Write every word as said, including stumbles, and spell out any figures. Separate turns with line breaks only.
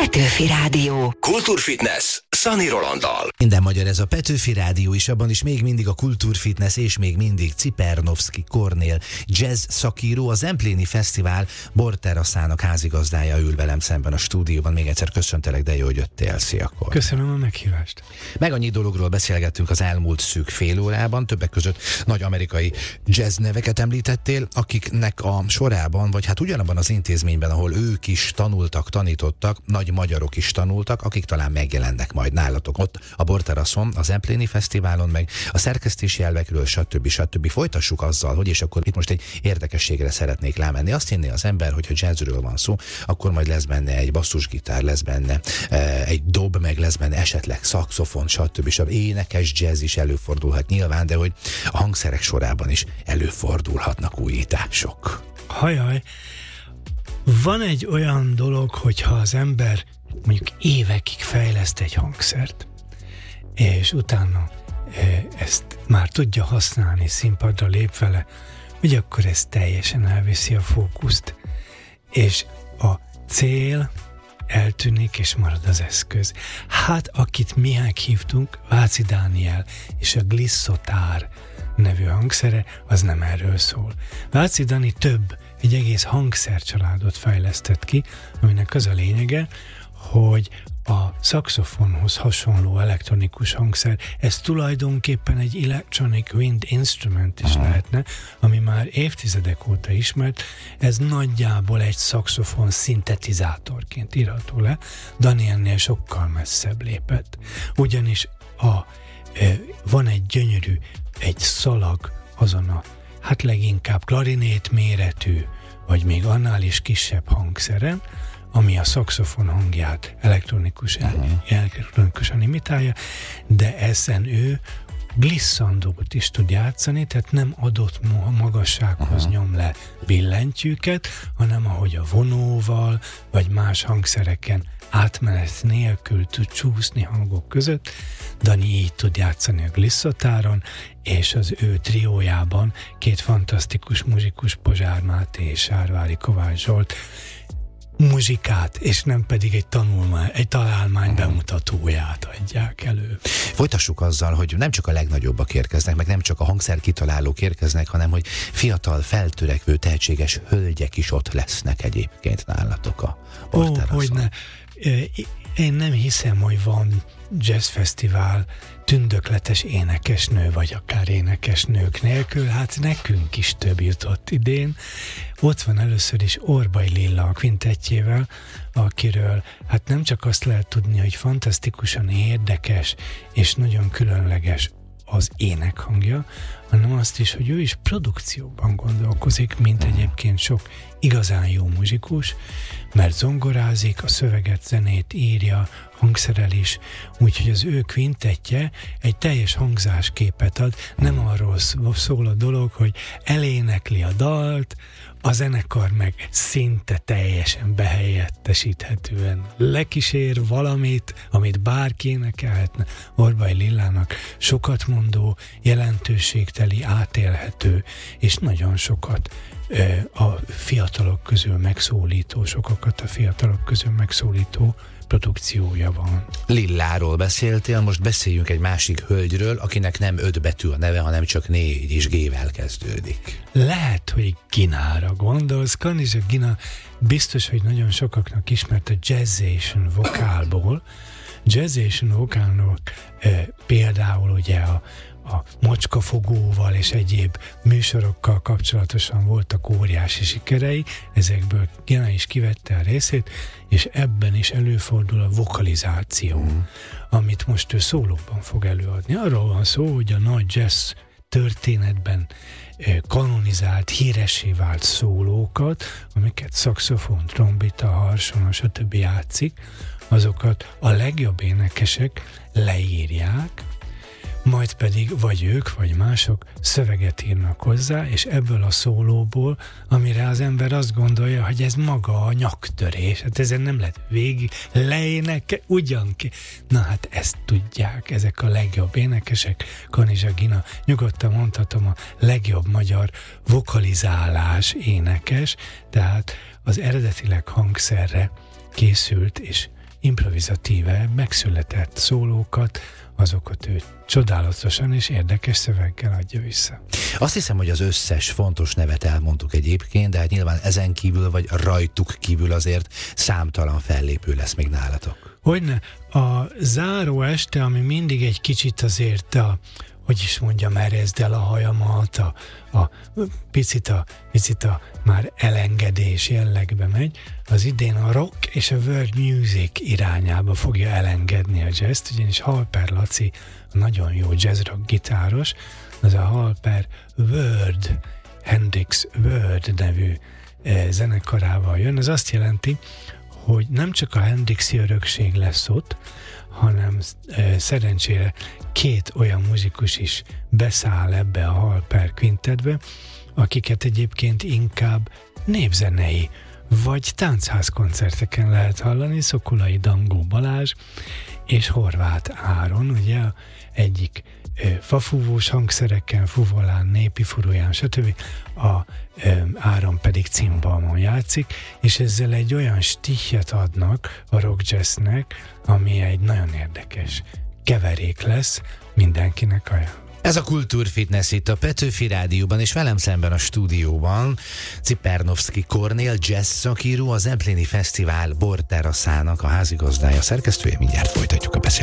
Petőfi Rádió.
Kultúrfitness Szani Rolanddal.
Minden magyar ez a Petőfi Rádió, és abban is még mindig a Kultúrfitness, és még mindig Cipernovszky Kornél, jazz szakíró, a Zempléni Fesztivál borteraszának házigazdája ül velem szemben a stúdióban. Még egyszer köszöntelek, de jó, hogy jöttél. Szia, Kor.
Köszönöm a meghívást.
Meg annyi dologról beszélgettünk az elmúlt szűk fél órában, többek között nagy amerikai jazz neveket említettél, akiknek a sorában, vagy hát ugyanabban az intézményben, ahol ők is tanultak, tanítottak, nagy magyarok is tanultak, akik talán megjelennek majd nálatok ott a borteraszon, a Zempléni Fesztiválon, meg a szerkesztési elvekről, stb. stb. Folytassuk azzal, hogy és akkor itt most egy érdekességre szeretnék rámenni. Azt hinné az ember, hogyha jazzről van szó, akkor majd lesz benne egy basszusgitár, lesz benne e, egy dob, meg lesz benne esetleg szaxofon, stb. stb. Énekes jazz is előfordulhat nyilván, de hogy a hangszerek sorában is előfordulhatnak újítások.
Hajaj, van egy olyan dolog, hogyha az ember mondjuk évekig fejleszt egy hangszert, és utána e, ezt már tudja használni, színpadra lép vele, hogy akkor ez teljesen elviszi a fókuszt, és a cél eltűnik, és marad az eszköz. Hát, akit mi hívtunk, Váci Dániel és a Glissotár nevű hangszere, az nem erről szól. Váci Dani több, egy egész hangszercsaládot fejlesztett ki, aminek az a lényege, hogy a szaxofonhoz hasonló elektronikus hangszer, ez tulajdonképpen egy electronic wind instrument is lehetne, ami már évtizedek óta ismert, ez nagyjából egy szaxofon szintetizátorként írható le, Dani ennél sokkal messzebb lépett. Ugyanis a, e, van egy gyönyörű, egy szalag azon a, hát leginkább klarinét méretű, vagy még annál is kisebb hangszeren, ami a szaxofon hangját elektronikus, uh-huh. elektronikusan imitálja, de ezen ő glissandót is tud játszani, tehát nem adott magassághoz uh-huh. nyom le billentyűket, hanem ahogy a vonóval, vagy más hangszereken átmenet nélkül tud csúszni hangok között. Dani így tud játszani a glissotáron, és az ő triójában két fantasztikus muzsikus, Pozsár Máté és Sárvári Kovács Zsolt muzsikát, és nem pedig egy tanulmány, egy találmány bemutatóját adják elő.
Folytassuk azzal, hogy nem csak a legnagyobbak érkeznek, meg nem csak a hangszerkitalálók érkeznek, hanem hogy fiatal, feltörekvő, tehetséges hölgyek is ott lesznek egyébként nálatok a borteraszon.
Ó, hogyne. Én nem hiszem, hogy van jazzfesztivál tündökletes énekesnő, vagy akár énekesnők nélkül, hát nekünk is több jutott idén. Ott van először is Orbai Lilla a kvintettjével, akiről hát nem csak azt lehet tudni, hogy fantasztikusan érdekes és nagyon különleges az énekhangja, hanem azt is, hogy ő is produkcióban gondolkozik, mint egyébként sok igazán jó muzsikus, mert zongorázik, a szöveget, zenét írja, hangszerel is, úgyhogy az ő kvintettje egy teljes hangzásképet ad, nem arról szól a dolog, hogy elénekli a dalt, a zenekar meg szinte teljesen behelyettesíthetően lekísér valamit, amit bárki énekelhetne. Orbai Lillának sokat mondó, jelentőségteli, átélhető, és nagyon sokat a fiatalok közül megszólító, sokakat a fiatalok közül megszólító produkciója van.
Lilláról beszéltél, most beszéljünk egy másik hölgyről, akinek nem öt betű a neve, hanem csak négy és G-vel kezdődik.
Lehet, hogy Ginára gondolsz. Kanizsa Gina biztos, hogy nagyon sokaknak ismert a jazzation vokálból. Jazzation vokálnak e, például ugye a a Macskafogóval és egyéb műsorokkal kapcsolatosan voltak óriási sikerei, ezekből Gina is kivette a részét, és ebben is előfordul a vokalizáció, mm. amit most ő szólóban fog előadni. Arról van szó, hogy a nagy jazz történetben kanonizált, híressé vált szólókat, amiket szaxofon, trombita, harsona, stb. Játszik, azokat a legjobb énekesek leírják, majd pedig vagy ők, vagy mások szöveget írnak hozzá, és ebből a szólóból, amire az ember azt gondolja, hogy ez maga a nyaktörés, hát ezen nem lehet végig leéneke, ugyan ki. Na hát ezt tudják, ezek a legjobb énekesek. Kanizsa Gina, nyugodtan mondhatom, a legjobb magyar vokalizálás énekes, tehát az eredetileg hangszerre készült és improvizatíve megszületett szólókat, azokat ő csodálatosan és érdekes szöveggel adja vissza.
Azt hiszem, hogy az összes fontos nevet elmondtuk egyébként, de hát nyilván ezen kívül, vagy rajtuk kívül azért számtalan fellépő lesz még nálatok.
Hogyne, a záró este, ami mindig egy kicsit azért a, hogy is mondjam, erezd el a hajamat, a, a picit, a, picit a már elengedés jellegbe megy, az idén a rock és a world music irányába fogja elengedni a jazzt, ugyanis Halper Laci, a nagyon jó jazz rock gitáros, az a Halper World, Hendrix World nevű e, zenekarával jön. Ez azt jelenti, hogy nem csak a Hendrixi örökség lesz ott, hanem e, szerencsére két olyan muzsikus is beszáll ebbe a Halper Quintetbe, akiket egyébként inkább népzenei vagy táncházkoncerteken lehet hallani, Szokolai Dangó Balázs és Horváth Áron, ugye egyik ö, fafúvós hangszereken, fuvolán, népi furuján, stb. A ö, Áron pedig cimbalmon játszik, és ezzel egy olyan stíchet adnak a rock jazznek, ami egy nagyon érdekes keverék lesz, mindenkinek ajánlom.
Ez a Kultúrfitness itt a Petőfi Rádióban, és velem szemben a stúdióban Cipernowski Kornél, jazz szakíró, a Zemplini Fesztivál borteraszának a házigazdája, szerkesztője. Mindjárt folytatjuk a beszélgetést.